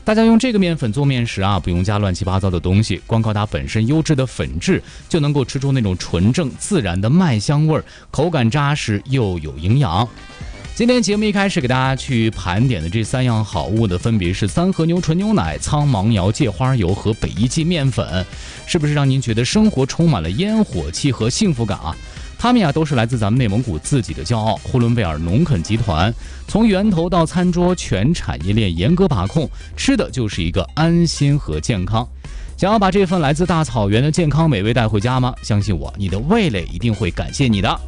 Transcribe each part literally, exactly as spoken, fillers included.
大家用这个面粉做面时啊，不用加乱七八糟的东西，光靠它本身优质的粉质，就能够吃出那种纯正自然的麦香味儿，口感扎实又有营养。今天节目一开始给大家去盘点的这三样好物的，分别是三和牛纯牛奶、苍芒窑芥花油和北一记面粉，是不是让您觉得生活充满了烟火气和幸福感啊？他们呀都是来自咱们内蒙古自己的骄傲——呼伦贝尔农垦集团，从源头到餐桌，全产业链严格把控，吃的就是一个安心和健康。想要把这份来自大草原的健康美味带回家吗？相信我，你的味蕾一定会感谢你的。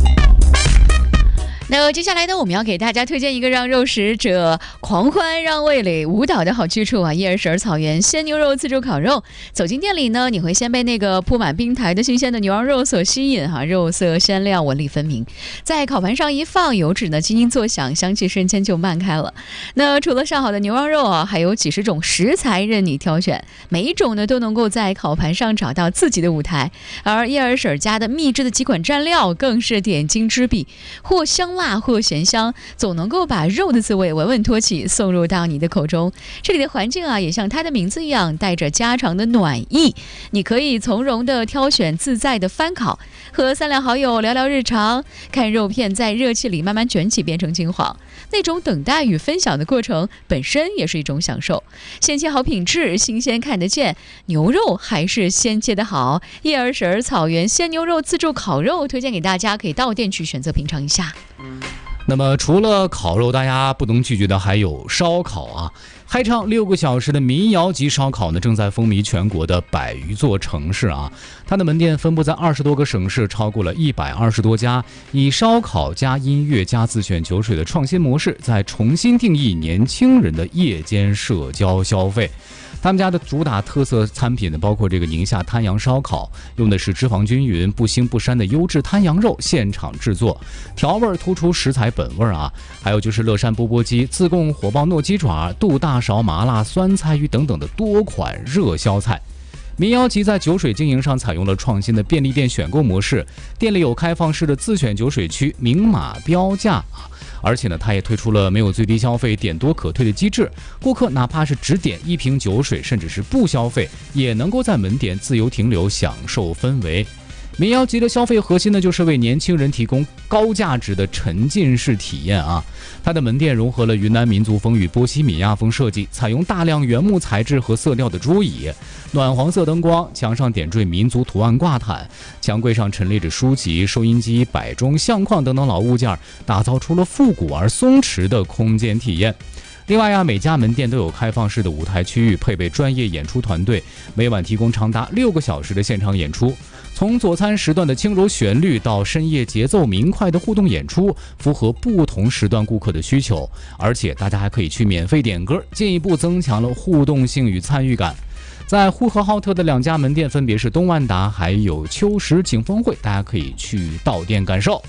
那接下来呢，我们要给大家推荐一个让肉食者狂欢、让味蕾舞蹈的好去处啊！叶尔舍尔草原鲜牛肉自助烤肉。走进店里呢，你会先被那个铺满冰台的新鲜的牛羊肉所吸引哈、啊，肉色鲜亮，纹理分明，在烤盘上一放，油脂呢津津作响，香气瞬间就漫开了。那除了上好的牛羊肉啊，还有几十种食材任你挑选，每一种呢都能够在烤盘上找到自己的舞台。而叶尔舍尔家的秘制的几款蘸料更是点睛之笔，或香辣或咸香，总能够把肉的滋味稳稳托起，送入到你的口中。这里的环境啊，也像它的名字一样，带着家常的暖意。你可以从容的挑选自在的翻烤，和三两好友聊聊日常，看肉片在热气里慢慢卷起变成金黄，那种等待与分享的过程本身也是一种享受。鲜切好品质，新鲜看得见，牛肉还是鲜切的好。叶尔舍尔草原鲜牛肉自助烤肉推荐给大家，可以到店去选择品尝一下。 那么除了烤肉，大家不能拒绝的还有烧烤啊！嗨唱六个小时的民谣级烧烤呢，正在风靡全国的百余座城市啊。它的门店分布在二十多个省市，超过了一百二十多家，以烧烤加音乐加自选酒水的创新模式，在重新定义年轻人的夜间社交消费。他们家的主打特色产品呢，包括这个宁夏滩羊烧烤，用的是脂肪均匀、不腥不膻的优质滩羊肉，现场制作，调味突出食材本味啊。还有就是乐山钵钵鸡、自贡火爆糯鸡爪、杜大勺麻辣酸菜鱼等等的多款热销菜。民谣集在酒水经营上采用了创新的便利店选购模式，店里有开放式的自选酒水区，明码标价啊。而且呢，它也推出了没有最低消费、点多可退的机制，顾客哪怕是只点一瓶酒水，甚至是不消费，也能够在门店自由停留，享受氛围。民谣集的消费核心呢，就是为年轻人提供高价值的沉浸式体验啊。它的门店融合了云南民族风与波西米亚风设计，采用大量原木材质和色调的桌椅，暖黄色灯光，墙上点缀民族图案挂毯，墙柜上陈列着书籍、收音机、摆钟、相框等等老物件，打造出了复古而松弛的空间体验。另外呀，每家门店都有开放式的舞台区域，配备专业演出团队，每晚提供长达六个小时的现场演出。从佐餐时段的轻柔旋律到深夜节奏明快的互动演出，符合不同时段顾客的需求。而且大家还可以去免费点歌，进一步增强了互动性与参与感。在呼和浩特的两家门店分别是东万达还有秋实景峰会，大家可以去到店感受。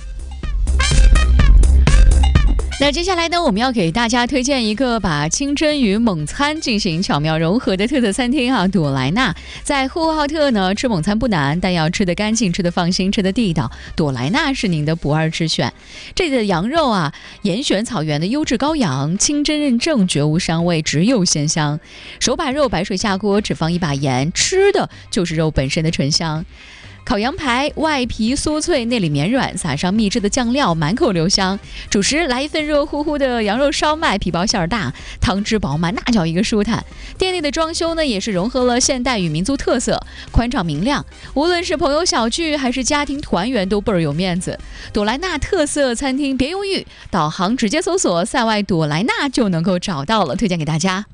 那接下来呢，我们要给大家推荐一个把清真与蒙餐进行巧妙融合的特色餐厅啊，朵莱纳。在呼和浩特呢，吃蒙餐不难，但要吃得干净、吃得放心、吃得地道，朵莱纳是您的不二之选。这里的羊肉啊，严选草原的优质羔羊，清真认证，绝无膻味，只有鲜香。手把肉，白水下锅，只放一把盐，吃的就是肉本身的醇香。烤羊排外皮酥脆，内里绵软，撒上秘制的酱料，满口留香。主食来一份热乎乎的羊肉烧麦，皮薄馅儿大，汤汁饱满，那叫一个舒坦。店内的装修呢，也是融合了现代与民族特色，宽敞明亮。无论是朋友小聚还是家庭团圆，都倍儿有面子。朵莱纳特色餐厅，别犹豫，导航直接搜索塞外朵莱纳就能够找到了，推荐给大家。